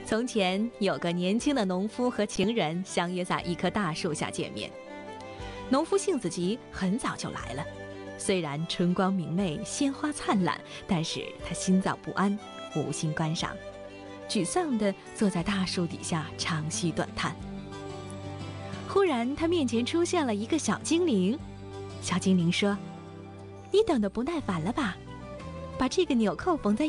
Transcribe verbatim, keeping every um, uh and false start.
从前有个年轻的农夫和情人相约在一棵大树下见面。农夫性子急，很早就来了。虽然春光明媚，鲜花灿烂，但是他心脏不安，无心观赏，沮丧地坐在大树底下长吁短叹。忽然他面前出现了一个小精灵。小精灵说：“你等得不耐烦了吧？把这个纽扣缝在